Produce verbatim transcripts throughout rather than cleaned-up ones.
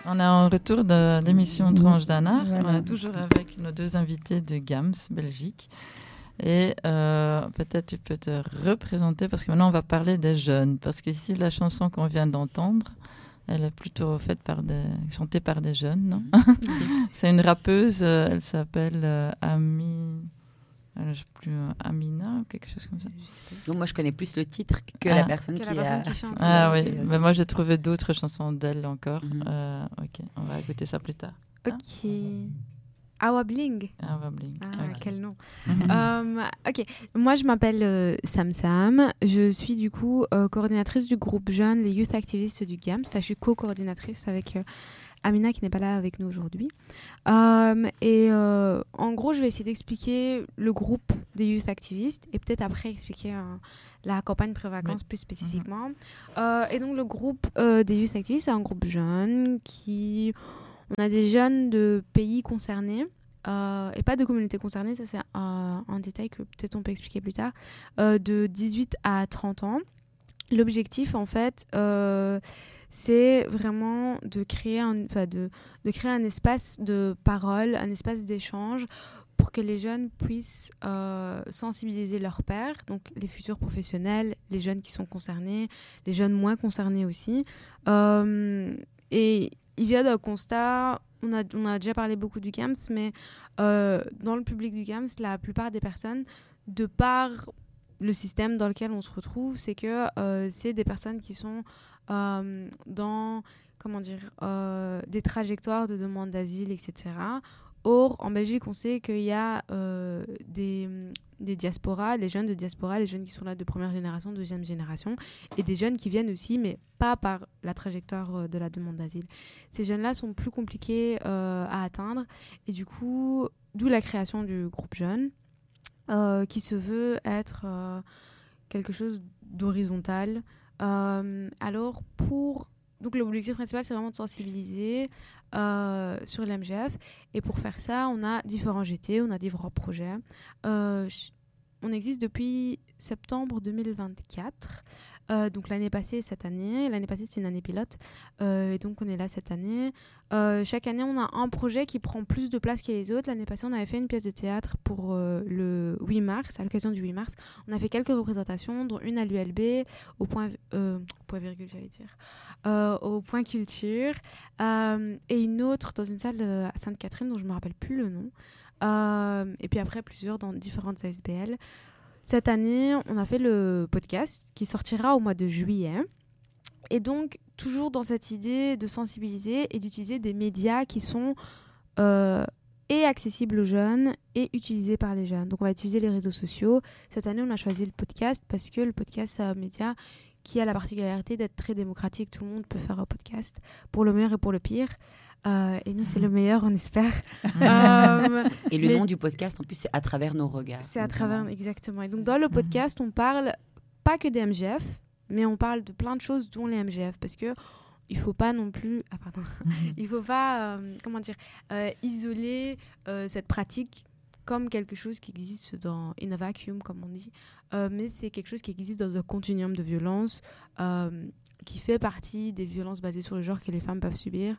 On est en retour de l'émission Tranche d'un art. Voilà. On est toujours avec nos deux invités de Gams, Belgique. Et euh, peut-être tu peux te représenter parce que maintenant on va parler des jeunes. Parce qu'ici, la chanson qu'on vient d'entendre, elle est plutôt faite par des, chantée par des jeunes, non? C'est une rappeuse, euh, elle s'appelle euh, Ami... Euh, je sais plus, euh, Amina ou quelque chose comme ça. Donc moi je connais plus le titre que Ah. la personne Que qui la personne a... qui chante. Ah oui, Et, euh, mais c'est moi tout j'ai ça. trouvé d'autres chansons d'elle encore. Mhm. Euh, ok, on va écouter ça plus tard. Ok. Awa Bling. Ah, on va bling. Ah, Ok. quel nom. Mhm. Euh, ok, moi je m'appelle euh, Sam Sam. Je suis du coup euh, coordinatrice du groupe jeune, les youth activistes du Gams. Enfin, je suis co-coordinatrice avec euh, Amina qui n'est pas là avec nous aujourd'hui. Euh, et euh, en gros, je vais essayer d'expliquer le groupe des youth activistes et peut-être après expliquer euh, la campagne pré-vacances Oui. plus spécifiquement. Euh, et donc le groupe euh, des youth activistes, c'est un groupe jeune qui... On a des jeunes de pays concernés. Euh, et pas de communautés concernées, ça c'est un, un détail que peut-être on peut expliquer plus tard, euh, de dix-huit à trente ans. L'objectif en fait, euh, c'est vraiment de créer, un, enfin, de, de créer un espace de parole, un espace d'échange pour que les jeunes puissent euh, sensibiliser leurs pairs, donc les futurs professionnels, les jeunes qui sont concernés, les jeunes moins concernés aussi. Euh, et il vient d'un constat, on a, on a déjà parlé beaucoup du Gams, mais euh, dans le public du Gams, la plupart des personnes, de par le système dans lequel on se retrouve, c'est que euh, c'est des personnes qui sont euh, dans, comment dire, euh, des trajectoires de demande d'asile, et cetera. Or, en Belgique, on sait qu'il y a euh, des, des diasporas, les jeunes de diaspora, les jeunes qui sont là de première génération, deuxième génération, et des jeunes qui viennent aussi, mais pas par la trajectoire de la demande d'asile. Ces jeunes-là sont plus compliqués euh, à atteindre, et du coup, d'où la création du groupe jeune, euh, qui se veut être euh, quelque chose d'horizontal. Euh, alors, pour... Donc, l'objectif principal, c'est vraiment de sensibiliser euh, sur l'M G F. Et pour faire ça, on a différents G T, on a différents projets. Euh, on existe depuis septembre deux mille vingt-quatre. Euh, donc, l'année passée et cette année. L'année passée, c'était une année pilote. Euh, et donc, on est là cette année. Euh, chaque année, on a un projet qui prend plus de place que les autres. L'année passée, on avait fait une pièce de théâtre pour euh, le huit mars, à l'occasion du huit mars. On a fait quelques représentations, dont une à l'U L B, au point, euh, point virgule, j'allais dire, euh, au point culture, euh, et une autre dans une salle à Sainte-Catherine, dont je ne me rappelle plus le nom. Euh, et puis après, plusieurs dans différentes A S B L. Cette année, on a fait le podcast qui sortira au mois de juillet. Et donc, toujours dans cette idée de sensibiliser et d'utiliser des médias qui sont euh, et accessibles aux jeunes et utilisés par les jeunes. Donc, on va utiliser les réseaux sociaux. Cette année, on a choisi le podcast parce que le podcast, c'est un média qui a la particularité d'être très démocratique. Tout le monde peut faire un podcast, pour le meilleur et pour le pire. Euh, et nous, c'est le meilleur, on espère. euh, Et le mais... nom du podcast, en plus, c'est À travers nos regards. C'est à travers, exactement. Et donc, dans le podcast, on parle pas que des M G F, mais on parle de plein de choses, dont les M G F, parce que il faut pas non plus, ah pardon, il faut pas, euh, comment dire, euh, isoler euh, cette pratique comme quelque chose qui existe dans in a vacuum, comme on dit, euh, mais c'est quelque chose qui existe dans un continuum de violence, euh, qui fait partie des violences basées sur le genre que les femmes peuvent subir.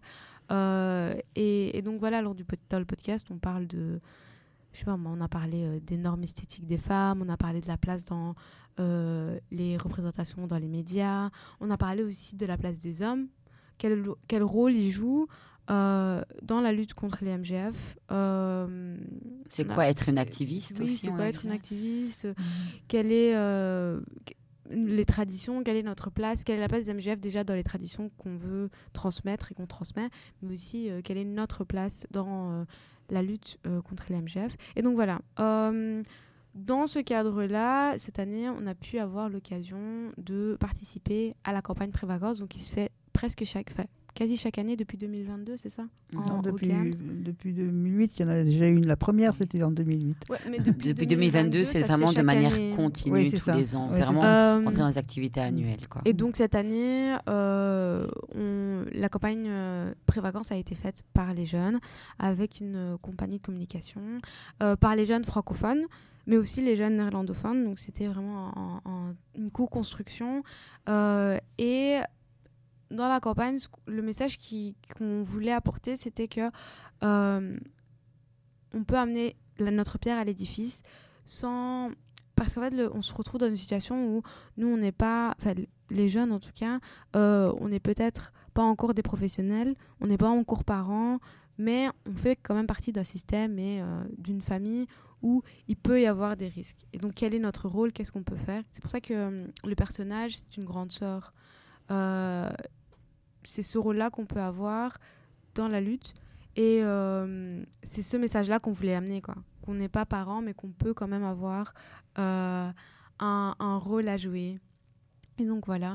Euh, et, et donc voilà, lors du dans le podcast, on parle de, je sais pas, on a parlé euh, des normes esthétiques des femmes, on a parlé de la place dans euh, les représentations dans les médias, on a parlé aussi de la place des hommes, quel, quel rôle ils jouent euh, dans la lutte contre les M G F. Euh, c'est quoi a... être une activiste oui, aussi c'est on quoi a être vu une ça. activiste, mmh. Quelle est euh, les traditions, quelle est notre place, quelle est la place des M G F déjà dans les traditions qu'on veut transmettre et qu'on transmet, mais aussi euh, quelle est notre place dans euh, la lutte euh, contre les M G F. Et donc voilà, euh, dans ce cadre-là, cette année, on a pu avoir l'occasion de participer à la campagne pré-vacances, donc qui se fait presque chaque, enfin, quasi chaque année depuis deux mille vingt-deux, c'est ça? Non, en, depuis, depuis deux mille huit, il y en a déjà eu une. La première, c'était en deux mille huit. Ouais, mais depuis, depuis deux mille vingt-deux, c'est vraiment de manière année. continue Oui, tous ça. les ans. Ouais, c'est vraiment euh, rentrer dans les activités annuelles. Quoi. Et donc cette année, euh, on, la campagne euh, pré-vacances a été faite par les jeunes avec une euh, compagnie de communication, euh, par les jeunes francophones, mais aussi les jeunes néerlandophones. Donc c'était vraiment en, en, une co-construction. Euh, et dans la campagne, le message qui, qu'on voulait apporter, c'était que euh, on peut amener la, notre pierre à l'édifice sans... Parce qu'en fait, le, on se retrouve dans une situation où nous, on n'est pas... Enfin, les jeunes, en tout cas, euh, on n'est peut-être pas encore des professionnels, on n'est pas encore parents, mais on fait quand même partie d'un système et euh, d'une famille où il peut y avoir des risques. Et donc, quel est notre rôle? Qu'est-ce qu'on peut faire? C'est pour ça que euh, le personnage, c'est une grande sœur. Euh, c'est ce rôle-là qu'on peut avoir dans la lutte. Et euh, c'est ce message-là qu'on voulait amener, quoi. Qu'on n'est pas parents, mais qu'on peut quand même avoir euh, un, un rôle à jouer. Et donc, voilà.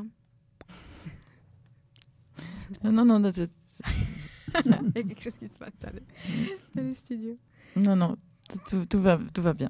Non, non, non, c'est... Il y a quelque chose qui se passe dans le, dans le studio. Non, non, tout, tout, va, tout va bien.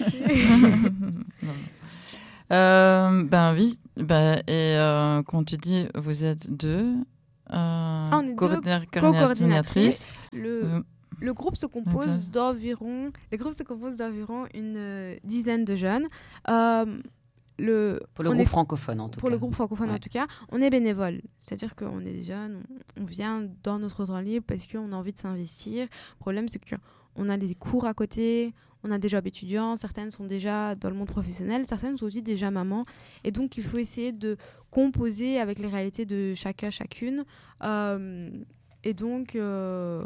euh, ben oui, ben, et euh, quand tu dis vous êtes deux, euh, ah, on est coordina- deux co-coordinatrices. Le, euh, le groupe se compose okay. d'environ, le groupe se compose d'environ une euh, dizaine de jeunes. Euh, Le, pour le groupe est, francophone en tout pour cas. le groupe francophone ouais. en tout cas, on est bénévole. C'est-à-dire qu'on est des jeunes, on, on vient dans notre temps libre parce qu'on a envie de s'investir. Le problème, c'est qu'on a des cours à côté, on a des jobs étudiants, certaines sont déjà dans le monde professionnel, certaines sont aussi déjà mamans. Et donc, il faut essayer de composer avec les réalités de chacun, chacune. Euh, et donc, euh,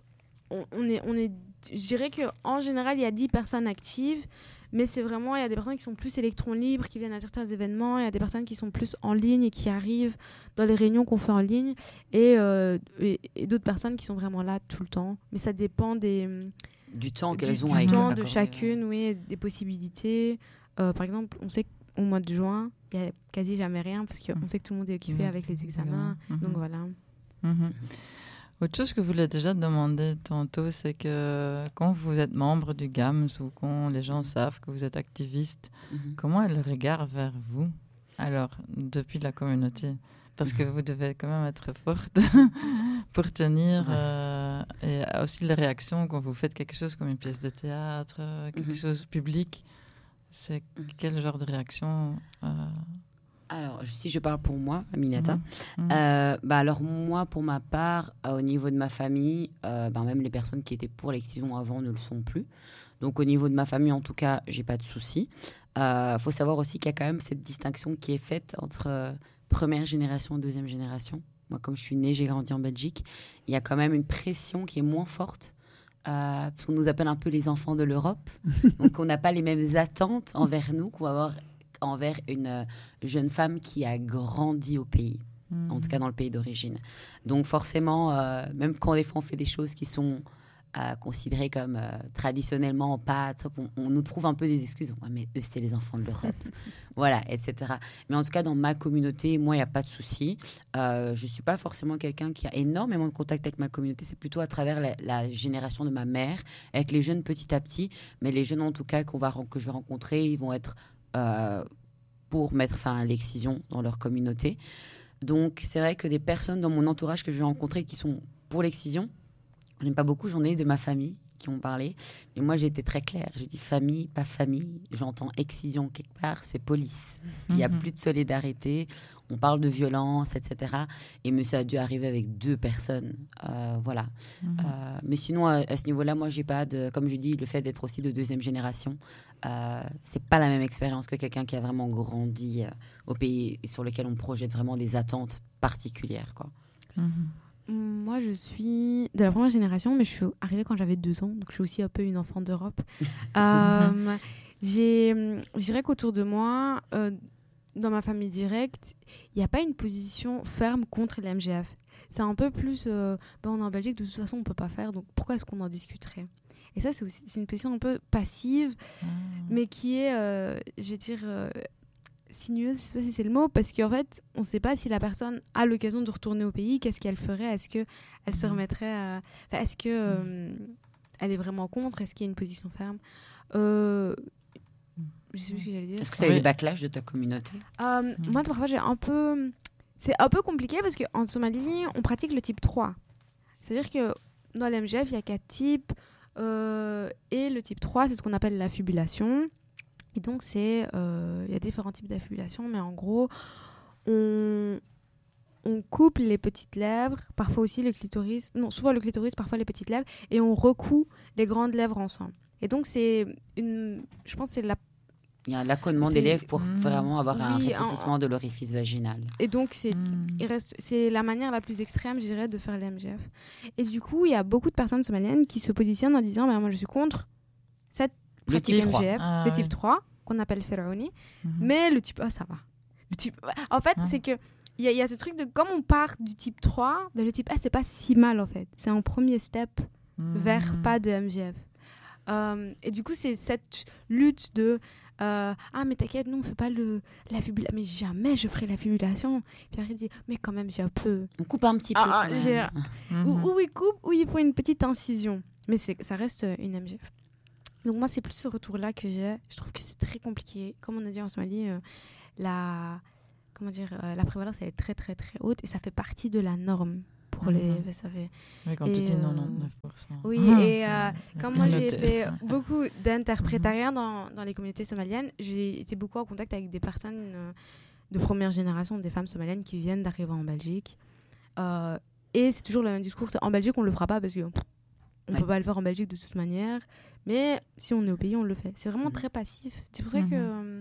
on, on est... On est je dirais qu'en général, il y a dix personnes actives. Mais c'est vraiment, il y a des personnes qui sont plus électrons libres, qui viennent à certains événements. Il y a des personnes qui sont plus en ligne et qui arrivent dans les réunions qu'on fait en ligne. Et, euh, et, et d'autres personnes qui sont vraiment là tout le temps. Mais ça dépend des... Du temps qu'elles du, ont du à temps accorder. de chacune, oui, des possibilités. Euh, par exemple, on sait qu'au mois de juin, il n'y a quasi jamais rien parce qu'on mmh. sait que tout le monde est occupé mmh. avec les examens. Mmh. Donc voilà. Mmh. Autre chose que je voulais déjà demander tantôt, c'est que quand vous êtes membre du G A M S ou quand les gens savent que vous êtes activiste, mm-hmm. comment est le regard vers vous, alors, depuis la communauté? Parce que vous devez quand même être forte pour tenir. Ouais. Euh, et aussi les réactions quand vous faites quelque chose comme une pièce de théâtre, quelque mm-hmm. chose public. C'est quel genre de réaction euh... Alors, si je parle pour moi, Aminata, mmh. euh, bah alors moi, pour ma part, euh, au niveau de ma famille, euh, bah même les personnes qui étaient pour l'excision avant ne le sont plus. Donc, au niveau de ma famille, en tout cas, j'ai pas de souci. Il euh, faut savoir aussi qu'il y a quand même cette distinction qui est faite entre euh, première génération et deuxième génération. Moi, comme je suis née, j'ai grandi en Belgique, il y a quand même une pression qui est moins forte. Euh, parce qu'on nous appelle un peu les enfants de l'Europe. Donc, on n'a pas les mêmes attentes envers nous qu'on va avoir envers une euh, jeune femme qui a grandi au pays, mmh. en tout cas dans le pays d'origine. Donc forcément, euh, même quand des fois on fait des choses qui sont euh, considérées comme euh, traditionnellement pas top, on, on nous trouve un peu des excuses. Ouais, mais eux, c'est les enfants de l'Europe. Voilà, et cetera. Mais en tout cas, dans ma communauté, moi, il n'y a pas de souci. Euh, je ne suis pas forcément quelqu'un qui a énormément de contact avec ma communauté. C'est plutôt à travers la, la génération de ma mère, avec les jeunes petit à petit. Mais les jeunes, en tout cas, qu'on va, que je vais rencontrer, ils vont être... Euh, pour mettre fin à l'excision dans leur communauté. Donc, c'est vrai que des personnes dans mon entourage que je vais rencontrer qui sont pour l'excision, j'en ai pas beaucoup, j'en ai de ma famille qui ont parlé. Mais moi, j'ai été très claire. J'ai dit famille, pas famille. J'entends excision quelque part, c'est police. Mm-hmm. Il n'y a plus de solidarité. On parle de violence, et cetera. Et mais ça a dû arriver avec deux personnes. Euh, voilà. Mm-hmm. Euh, mais sinon, à, à ce niveau-là, moi, j'ai pas de... Comme je dis, le fait d'être aussi de deuxième génération, euh, c'est pas la même expérience que quelqu'un qui a vraiment grandi euh, au pays et sur lequel on projette vraiment des attentes particulières, quoi. Mm-hmm. Moi, je suis de la première génération, mais je suis arrivée quand j'avais deux ans, donc je suis aussi un peu une enfant d'Europe. euh, j'ai, je dirais qu'autour de moi, euh, dans ma famille directe, il n'y a pas une position ferme contre les M G F. C'est un peu plus, euh, ben on est en Belgique, de toute façon, on ne peut pas faire, donc pourquoi est-ce qu'on en discuterait? Et ça, c'est aussi c'est une position un peu passive, mmh. mais qui est, euh, je vais dire... Euh, sinueuse, je sais pas si c'est le mot, parce qu'en fait, on ne sait pas si la personne a l'occasion de retourner au pays, qu'est-ce qu'elle ferait, est-ce qu'elle se remettrait à... Enfin, est-ce qu'elle euh, est vraiment contre, est-ce qu'il y a une position ferme euh... Je sais plus ce que j'allais dire. Est-ce que tu as eu des backlash de ta communauté? euh, mmh. Moi, parfois, j'ai un peu... C'est un peu compliqué parce qu'en Somalie, on pratique le type trois. C'est-à-dire que dans l'M G F, il y a quatre types, euh, et le type trois, c'est ce qu'on appelle la fibulation. Et donc, il euh, y a différents types d'affibulation, mais en gros, on, on coupe les petites lèvres, parfois aussi le clitoris, non, souvent le clitoris, parfois les petites lèvres, et on recoue les grandes lèvres ensemble. Et donc, c'est une. Je pense que c'est la. Il y a un l'acconement C'est- des lèvres pour Mmh. vraiment avoir un Oui, rétrécissement un- de l'orifice vaginal. Et donc, c'est, Mm. il reste, c'est la manière la plus extrême, je dirais, de faire l'M G F. Et du coup, il y a beaucoup de personnes somaliennes qui se positionnent en disant bah, moi, je suis contre cette Le pratique type trois. M G F, Ah, le oui. type trois, qu'on appelle Firaouni. Mhm. Mais le type un, ça va. Le type... En fait, Ah. c'est que il y, a- il y a ce truc de comme on part du type trois, ben, le type A, c'est pas si mal, en fait. C'est un premier step vers Mhm. pas de M G F. Euh, et du coup, c'est cette lutte de euh, ah, mais t'inquiète, nous, on fait pas le, la fibula- mais jamais je ferai la fibulation. Puis après, il dit mais quand même, j'ai un peu. On coupe un petit peu. Ah, quand même. j'ai- Mhm. Ou, ou il coupe, ou il prend une petite incision. Mais c'est, ça reste euh, une M G F. Donc, moi, c'est plus ce retour-là que j'ai. Je trouve que c'est très compliqué. Comme on a dit en Somalie, euh, la, comment dire, euh, la prévalence, elle est très, très, très haute. Et ça fait partie de la norme pour les. Mhm. Ça fait, Oui, quand Et, tu dis euh, quatre-vingt-dix-neuf pour cent. oui, Ah, et c'est- euh, c'est comme bien moi j'ai noté. fait beaucoup d'interprétariat dans, dans les communautés somaliennes, j'ai été beaucoup en contact avec des personnes euh, de première génération, des femmes somaliennes qui viennent d'arriver en Belgique. Euh, et c'est toujours le même discours, c'est en Belgique on le fera pas parce que pff, on Ouais. peut pas le faire en Belgique de toute manière, mais si on est au pays on le fait. C'est vraiment Mhm. très passif. C'est pour ça Mhm. que euh,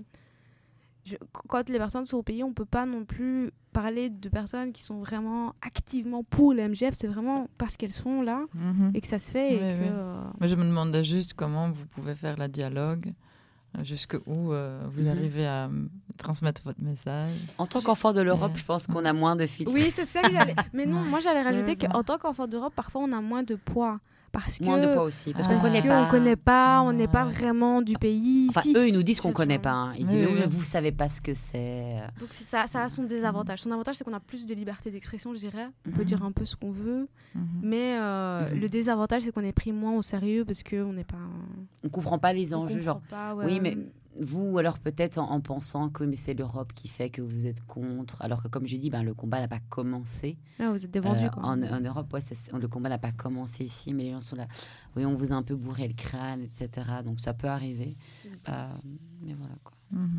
je- quand les personnes sont au pays, on peut pas non plus parler de personnes qui sont vraiment activement pour le M G F, c'est vraiment parce qu'elles sont là Mhm. et que ça se fait et Oui, que oui. euh, Moi, je me demandais juste comment vous pouvez faire la dialogue, euh, jusque où euh, vous Mhm. arrivez à euh, transmettre votre message. En tant qu'enfant de l'Europe, Ouais. je pense qu'on a moins de filtres. oui, c'est ça que j'allais. Mais non, Ouais. moi j'allais rajouter Ouais, ça. qu'en tant qu'enfant d'Europe, parfois on a moins de poids parce que Moins de poids aussi. Parce Ah. qu'on parce connaît que pas. on connaît pas, on n'est pas Ouais. vraiment du pays. Enfin, Si. eux, ils nous disent qu'on Je connaît sens. pas. hein. Ils Oui, disent, mais oui, oui, mais oui. vous savez pas ce que c'est. Donc c'est ça, ça a son désavantage. Son avantage, c'est qu'on a plus de liberté d'expression, je dirais. On peut Mhm. dire un peu ce qu'on veut, Mhm. mais euh, Mhm. le désavantage, c'est qu'on est pris moins au sérieux parce que on n'est pas. On comprend pas les on enjeux. Genre, comprend pas, ouais. oui, mais vous, alors peut-être en, en pensant que mais c'est l'Europe qui fait que vous êtes contre, alors que comme je dis, ben, le combat n'a pas commencé. Ah, vous êtes des vendus, Euh, quoi. en, en Europe, ouais, ça- le combat n'a pas commencé ici, mais les gens sont là. Oui, on vous a un peu bourré le crâne, et cetera. Donc ça peut arriver. Euh, mais voilà quoi. Mhm.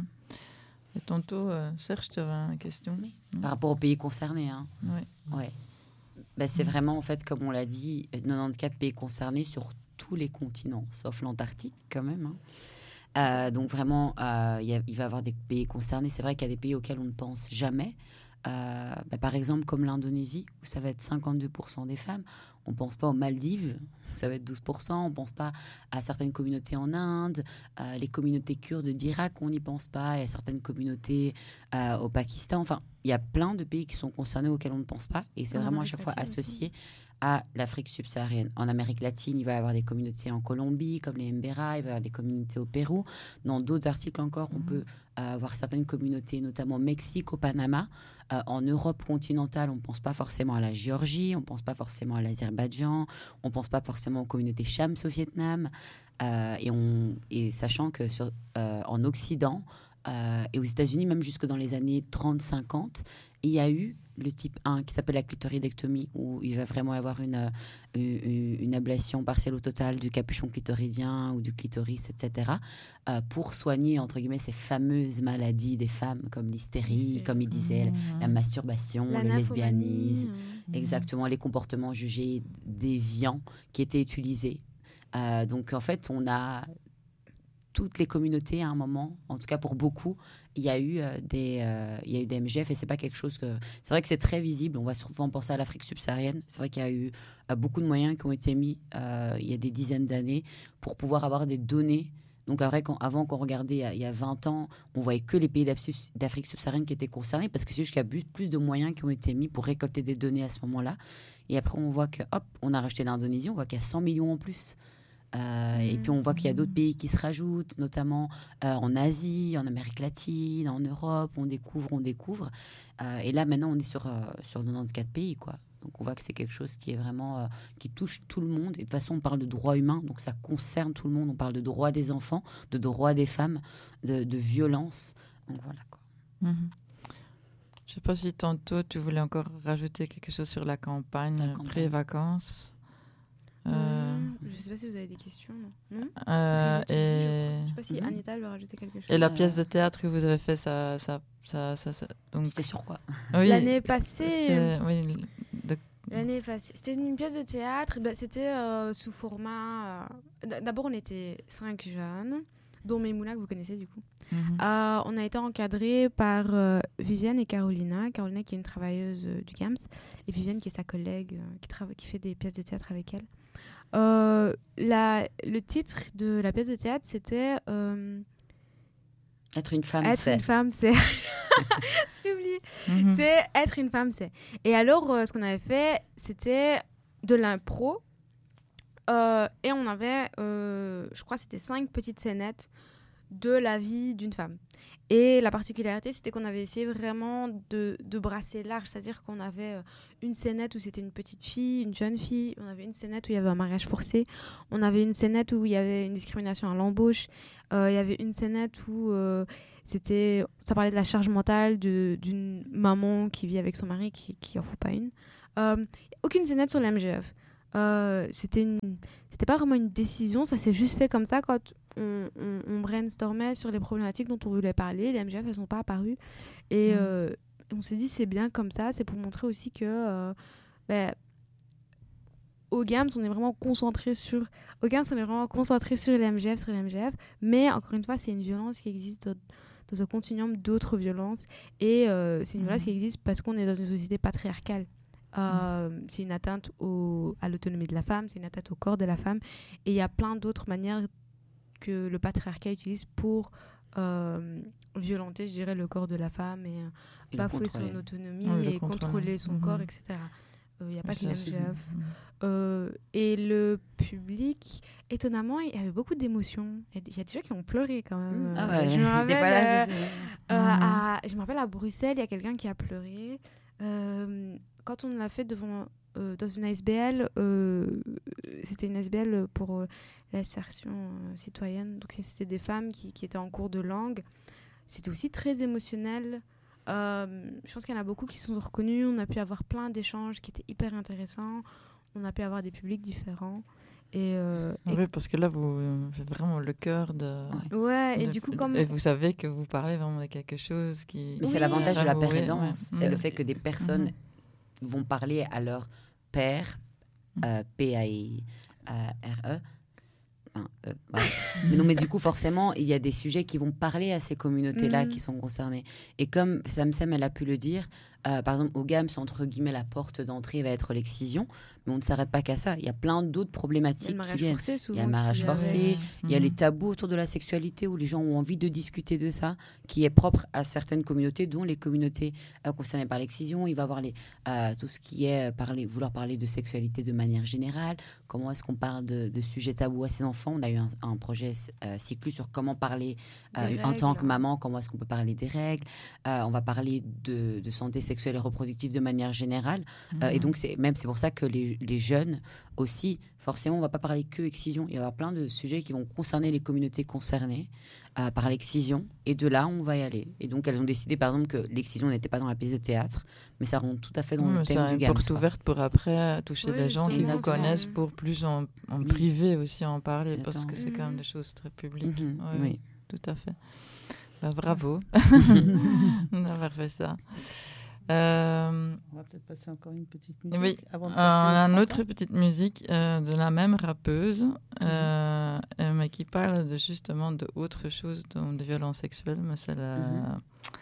Et tantôt, euh, Serge, tu avais une question. Oui. Par rapport aux pays concernés, hein. Oui. Ouais. Ben, c'est Mhm. vraiment, en fait, comme on l'a dit, quatre-vingt-quatorze pays concernés sur tous les continents, sauf l'Antarctique quand même. hein. Euh, donc vraiment, euh, il y a- il va y avoir des pays concernés. C'est vrai qu'il y a des pays auxquels on ne pense jamais. Euh, ben, par exemple, comme l'Indonésie, où ça va être cinquante-deux pour cent des femmes. On ne pense pas aux Maldives, où ça va être douze pour cent. On ne pense pas à certaines communautés en Inde. Euh, les communautés kurdes d'Irak, on n'y pense pas. Il y a certaines communautés euh, au Pakistan. Enfin, il y a plein de pays qui sont concernés auxquels on ne pense pas. Et c'est En vraiment à Amérique chaque fois latine aussi. associé à l'Afrique subsaharienne. En Amérique latine, il va y avoir des communautés en Colombie, comme les Mbera, il va y avoir des communautés au Pérou. Dans d'autres articles encore, on Mhm. peut euh, avoir certaines communautés, notamment au Mexique, au Panama. Euh, en Europe continentale, on ne pense pas forcément à la Géorgie, on ne pense pas forcément à l'Azerbaïdjan, on ne pense pas forcément aux communautés Shams au Vietnam. Euh, et, on, et sachant que sur, euh, en Occident euh, et aux États-Unis, même jusque dans les années trente cinquante, il y a eu le type un qui s'appelle la clitoridectomie, où il va vraiment y avoir une, une, une ablation partielle ou totale du capuchon clitoridien ou du clitoris, et cetera, euh, pour soigner, entre guillemets, ces fameuses maladies des femmes, comme l'hystérie, L'hystérie. comme il disait, Mhm. la masturbation, La le nymphomanie, lesbianisme, euh, Mhm. exactement, les comportements jugés déviants qui étaient utilisés. Euh, donc, en fait, on a toutes les communautés à un moment, en tout cas pour beaucoup, il y a eu euh, des, euh, il y a eu des M G F et c'est pas quelque chose que. C'est vrai que c'est très visible. On va souvent penser à l'Afrique subsaharienne. C'est vrai qu'il y a eu euh, beaucoup de moyens qui ont été mis euh, il y a des dizaines d'années pour pouvoir avoir des données. Donc, après, quand, avant qu'on regardait il y, a, il y a vingt ans, on voyait que les pays d'Af- d'Afrique subsaharienne qui étaient concernés parce que c'est juste qu'il y a plus, plus de moyens qui ont été mis pour récolter des données à ce moment-là. Et après, on voit que, hop, on a rajouté l'Indonésie, on voit qu'il y a cent millions en plus. Euh, Et puis on voit qu'il y a d'autres pays qui se rajoutent, notamment euh, en Asie, en Amérique latine, en Europe. On découvre, on découvre. Euh, et là, maintenant, on est sur, euh, sur quatre-vingt-quatorze pays, quoi. Donc on voit que c'est quelque chose qui est vraiment euh, qui touche tout le monde. Et de toute façon, on parle de droits humains, donc ça concerne tout le monde. On parle de droits des enfants, de droits des femmes, de, de violence. Donc voilà, quoi. Mhm. Je ne sais pas si tantôt tu voulais encore rajouter quelque chose sur la campagne, La euh, campagne. pré-vacances. Euh, euh, je Je sais pas si vous avez des questions, non, non Euh, Parce que j'ai tout dit, je et... crois. Je sais pas si Mhm. Anita veut rajouter quelque chose. et la Euh, pièce de théâtre que vous avez fait, ça, ça, ça, ça, ça- donc C'était sur quoi? oui, L'année passée, c'est- oui, de- l'année passée, c'était une pièce de théâtre. Bah, c'était euh, sous format. euh, d- D'abord, on était cinq jeunes, dont Memouna que vous connaissez du coup. Mhm. Euh, on a été encadrés par euh, Viviane et Carolina. Carolina qui est une travailleuse euh, du GAMS et Viviane qui est sa collègue euh, qui, trava- qui fait des pièces de théâtre avec elle. Euh, la, le titre de la pièce de théâtre, c'était euh, Être une femme, Être c'est. une femme, c'est... J'ai oublié. Mhm. C'est Être une femme, c'est... Et alors, euh, ce qu'on avait fait, c'était de l'impro. Euh, et on avait, euh, je crois, c'était cinq petites scénettes de la vie d'une femme. Et la particularité, c'était qu'on avait essayé vraiment de, de brasser large. C'est-à-dire qu'on avait euh, une scénette où c'était une petite fille, une jeune fille. On avait une scénette où il y avait un mariage forcé. On avait une scénette où il y avait une discrimination à l'embauche. Euh, il y avait une scénette où euh, c'était, ça parlait de la charge mentale de, d'une maman qui vit avec son mari, qui, qui en fout pas une. Euh, aucune scénette sur l'M G F. Euh, c'était une, c'était pas vraiment une décision, ça s'est juste fait comme ça quand on, on, on brainstormait sur les problématiques dont on voulait parler. Les M G F, elles sont pas apparues. Et Mm. euh, on s'est dit, c'est bien comme ça, c'est pour montrer aussi que euh, ben, au GAMS, on est vraiment concentré sur, au GAMS, on est vraiment concentré sur les M G F, sur les M G F. Mais encore une fois, c'est une violence qui existe dans, dans un continuum d'autres violences. Et euh, c'est une Mhm. violence qui existe parce qu'on est dans une société patriarcale. Euh, Mm. C'est une atteinte au, à l'autonomie de la femme, c'est une atteinte au corps de la femme. Et il y a plein d'autres manières que le patriarcat utilise pour euh, violenter, je dirais, le corps de la femme et euh, Et le bafouer contrôler. son autonomie Oui, le et contrôler. contrôler son Mhm. corps, et cetera. Il n'y a pas que Ça, les c'est- M G F. Euh, et le public, étonnamment, il y avait beaucoup d'émotions. Il y a des- il y a des gens qui ont pleuré quand même. Ah Euh, ouais, je me j'étais rappelle, pas là. euh, c'est- c'est- euh, Mhm. à- je me rappelle à Bruxelles, il y a quelqu'un qui a pleuré. Euh, quand on l'a fait devant, euh, dans une A S B L, euh, c'était une A S B L pour euh, l'insertion euh, citoyenne. Donc c'était des femmes qui, qui étaient en cours de langue. C'était aussi très émotionnel. Euh, je pense qu'il y en a beaucoup qui se sont reconnus. On a pu avoir plein d'échanges qui étaient hyper intéressants. On a pu avoir des publics différents. Et, euh, et- Oui, parce que là, vous, c'est vraiment le cœur de. ouais, et de- du coup, comme... Et vous savez que vous parlez vraiment de quelque chose qui. Mais c'est Oui. l'avantage de la Vraiment, oui, pérédance. ouais. C'est Mhm. le fait que des personnes Mhm. vont parler à leur père, euh, P A I R E. Enfin, euh, voilà. Mais non, mais du coup, forcément, il y a des sujets qui vont parler à ces communautés-là Mhm. qui sont concernées. Et comme Samsem, elle a pu le dire, euh, par exemple, au GAMS, entre guillemets, la porte d'entrée va être l'excision. Mais on ne s'arrête pas qu'à ça. Il y a plein d'autres Il y a problématiques le qui mariage viennent. forcé, souvent. Il y a le mariage qui forcé, avait- Il y a les Mhm. tabous autour de la sexualité où les gens ont envie de discuter de ça, qui est propre à certaines communautés, dont les communautés euh, concernées par l'excision. Il va y avoir les, euh, tout ce qui est euh, parler, vouloir parler de sexualité de manière générale. Comment est-ce qu'on parle de, de sujets tabous à ses enfants? On a eu un, un projet euh, Cyclus sur comment parler euh, Des en tant règles. que maman, comment est-ce qu'on peut parler des règles. Euh, on va parler de, de santé sexuelle et reproductive de manière générale. Euh, et Mhm. donc, c'est, même c'est pour ça que les, les jeunes aussi, forcément, on ne va pas parler que excision. Il y aura plein de sujets qui vont concerner les communautés concernées euh, par l'excision. Et de là, on va y aller. Et donc, elles ont décidé, par exemple, que l'excision n'était pas dans la pièce de théâtre, mais ça rentre tout à fait dans Oui, le mais thème c'est du une GAMS. porte quoi. ouverte pour après toucher Oui, les gens qui vous justement, connaissent c'est- pour plus en, en Oui. privé aussi en parler parce Exactement. que c'est quand même Mhm. des choses très publiques. Mhm, Ouais, oui. tout à fait. Bah, bravo d'avoir fait ça. Euh, On va peut-être passer encore une petite musique oui, avant de Euh, passer on au a une trente autre ans. petite musique euh, de la même rappeuse, Mhm. euh, euh, mais qui parle de, justement de autre chose, donc de violence sexuelle, mais c'est la- Mhm.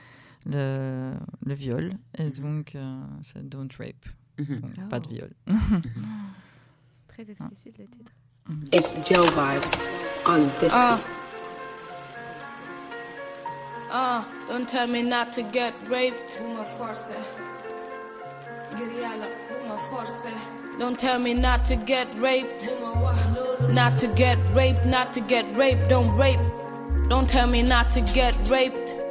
le, le viol. Et Mhm. donc, euh, c'est Don't Rape. Mhm. Donc, Oh. pas de viol. Très explicite le titre. It's Joe vibes on this Uh, beat. uh, don't tell me not to get raped. Uma force. Giriala, uma force. Don't tell me not to get raped. Not to get raped, not to get raped. Don't rape. Don't tell me not to get raped.